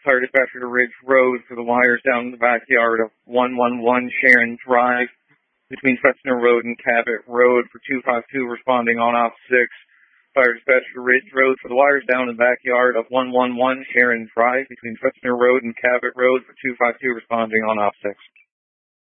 Fire dispatcher to Ridge Road for the wires down in the backyard of 111 Sharon Drive between Fetchner Road and Cabot Road for 252 responding on op 6. Fire dispatcher to Ridge Road for the wires down in the backyard of 111 Sharon Drive between Fetchner Road and Cabot Road for 252 responding on op 6.